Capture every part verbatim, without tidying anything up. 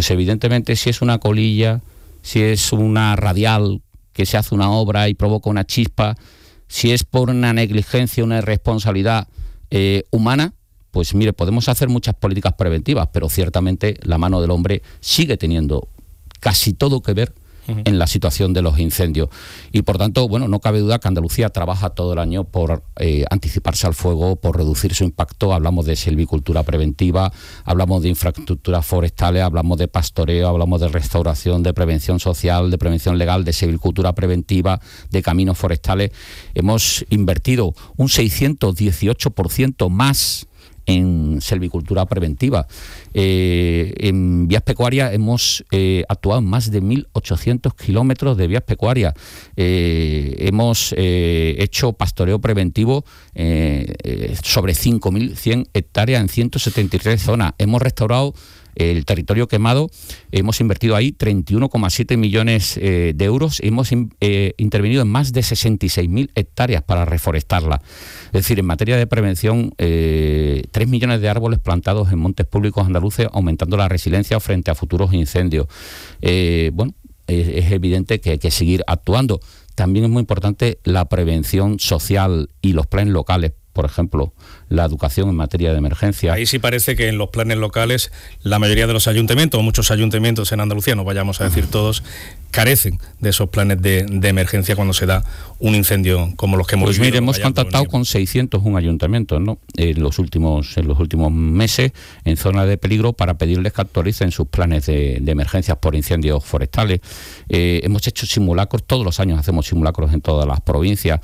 Pues evidentemente si es una colilla, si es una radial que se hace una obra y provoca una chispa, si es por una negligencia, una irresponsabilidad eh, humana, pues mire, podemos hacer muchas políticas preventivas, pero ciertamente la mano del hombre sigue teniendo casi todo que ver en la situación de los incendios. Y por tanto, bueno, no cabe duda que Andalucía trabaja todo el año por eh, anticiparse al fuego, por reducir su impacto. Hablamos de silvicultura preventiva, hablamos de infraestructuras forestales, hablamos de pastoreo, hablamos de restauración, de prevención social, de prevención legal, de silvicultura preventiva, de caminos forestales. Hemos invertido un seiscientos dieciocho por ciento más en silvicultura preventiva. Eh, en vías pecuarias hemos eh, actuado en más de mil ochocientos kilómetros de vías pecuarias. Eh, hemos eh, hecho pastoreo preventivo eh, eh, sobre cinco mil cien hectáreas en ciento setenta y tres zonas. Hemos restaurado el territorio quemado, hemos invertido ahí treinta y uno coma siete millones eh, de euros, hemos eh, intervenido en más de sesenta y seis mil hectáreas para reforestarla. Es decir, en materia de prevención, eh, tres millones de árboles plantados en montes públicos andaluces, aumentando la resiliencia frente a futuros incendios. Eh, bueno, es, es evidente que hay que seguir actuando. También es muy importante la prevención social y los planes locales. Por ejemplo, la educación en materia de emergencia. Ahí sí parece que en los planes locales la mayoría de los ayuntamientos, o muchos ayuntamientos en Andalucía, no vayamos a decir todos, carecen de esos planes de, de emergencia cuando se da un incendio como los que hemos pues vivido. Pues mire, hemos contactado con seiscientos uno ayuntamientos, ¿no?, en los últimos en los últimos meses en zona de peligro para pedirles que actualicen sus planes de, de emergencias por incendios forestales. Eh, hemos hecho simulacros, todos los años hacemos simulacros en todas las provincias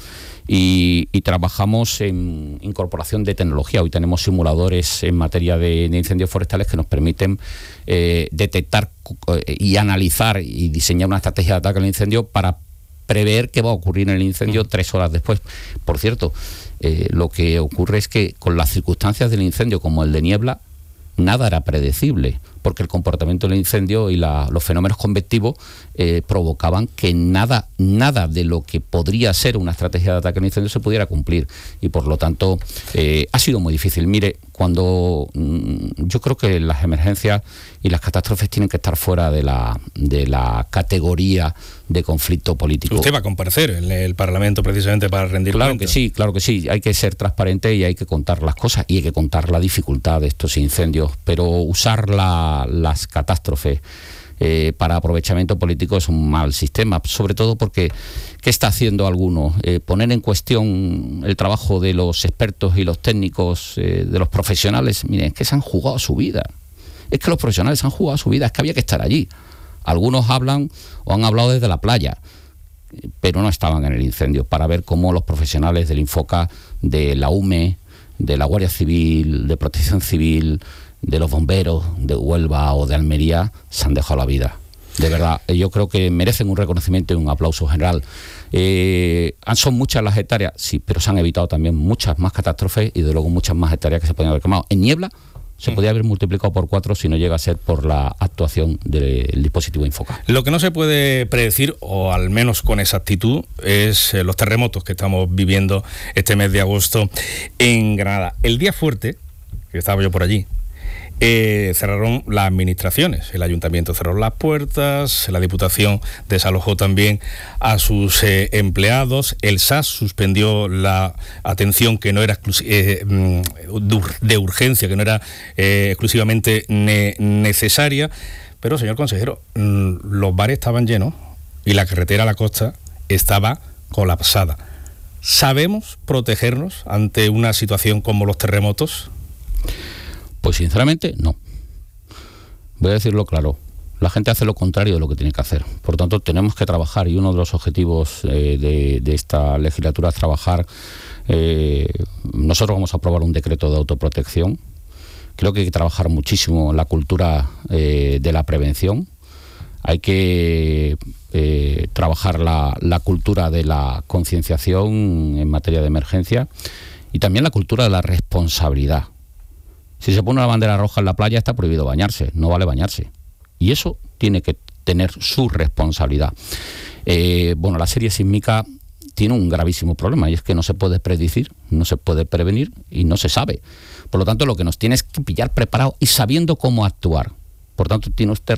y, y trabajamos en incorporación de tecnología. Hoy tenemos simuladores en materia de, de incendios forestales que nos permiten eh, detectar y analizar y diseñar una estrategia de ataque al incendio para prever qué va a ocurrir en el incendio tres horas después. Por cierto, eh, lo que ocurre es que con las circunstancias del incendio como el de niebla, nada era predecible, porque el comportamiento del incendio y la, los fenómenos convectivos eh, provocaban que nada, nada de lo que podría ser una estrategia de ataque al incendio se pudiera cumplir, y por lo tanto eh, ha sido muy difícil. Mire, cuando mmm, yo creo que las emergencias y las catástrofes tienen que estar fuera de la, de la categoría de conflicto político. Usted va a comparecer en el Parlamento precisamente para rendir Claro cuentas. que sí, claro que sí. Hay que ser transparente y hay que contar las cosas y hay que contar la dificultad de estos incendios, pero usar la, las catástrofes eh, para aprovechamiento político es un mal sistema, sobre todo porque ¿qué está haciendo algunos? Eh, poner en cuestión el trabajo de los expertos y los técnicos, eh, de los profesionales. Miren, es que se han jugado su vida. Es que los profesionales han jugado su vida, es que había que estar allí. Algunos hablan o han hablado desde la playa, pero no estaban en el incendio, para ver cómo los profesionales del Infoca, de la U M E, de la Guardia Civil, de Protección Civil, de los bomberos de Huelva o de Almería se han dejado la vida. De verdad, yo creo que merecen un reconocimiento y un aplauso general. Eh, son muchas las hectáreas, sí, pero se han evitado también muchas más catástrofes y de luego muchas más hectáreas que se podían haber quemado. En niebla se podía haber multiplicado por cuatro si no llega a ser por la actuación del dispositivo Infoca. Lo que no se puede predecir, o al menos con exactitud, es eh, los terremotos que estamos viviendo este mes de agosto en Granada. El día fuerte, que estaba yo por allí, Eh, cerraron las administraciones. El ayuntamiento cerró las puertas, la Diputación desalojó también a sus eh, empleados, el S A S suspendió la atención que no era exclusi- eh, de urgencia, que no era eh, exclusivamente ne- necesaria, pero señor consejero, los bares estaban llenos y la carretera a la costa estaba colapsada. ¿Sabemos protegernos ante una situación como los terremotos? Pues sinceramente, no. Voy a decirlo claro. La gente hace lo contrario de lo que tiene que hacer. Por tanto, tenemos que trabajar, y uno de los objetivos eh, de, de esta legislatura es trabajar. Eh, nosotros vamos a aprobar un decreto de autoprotección. Creo que hay que trabajar muchísimo en la cultura eh, de la prevención. Hay que eh, trabajar la, la cultura de la concienciación en materia de emergencia y también la cultura de la responsabilidad. Si se pone una bandera roja en la playa está prohibido bañarse, no vale bañarse. Y eso tiene que tener su responsabilidad. Eh, bueno, la serie sísmica tiene un gravísimo problema y es que no se puede predecir, no se puede prevenir y no se sabe. Por lo tanto, lo que nos tiene es que pillar preparados y sabiendo cómo actuar. Por tanto, tiene usted